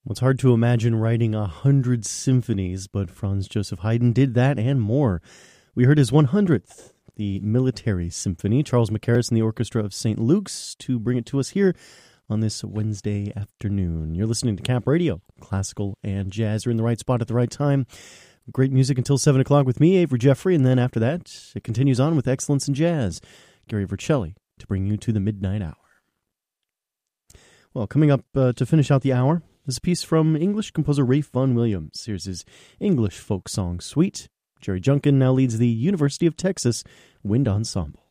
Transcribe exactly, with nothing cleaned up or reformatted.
Well, it's hard to imagine writing a hundred symphonies, but Franz Joseph Haydn did that and more. We heard his one hundredth, the Military Symphony, Charles Mackerras and the Orchestra of Saint Luke's, to bring it to us here on this Wednesday afternoon. You're listening to Cap Radio, classical and jazz. You're in the right spot at the right time. Great music until seven o'clock with me, Avery Jeffrey, and then after that, it continues on with Excellence in Jazz, Gary Vercelli, to bring you to the midnight hour. Well, coming up uh, to finish out the hour, there's a piece from English composer Ralph Vaughan Williams. Here's his English folk song suite. Jerry Junkin now leads the University of Texas Wind Ensemble.